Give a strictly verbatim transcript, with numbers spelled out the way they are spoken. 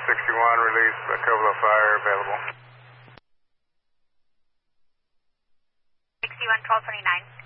sixty-one, release, uh, Covelo Fire, available. sixty-one, twelve twenty-nine.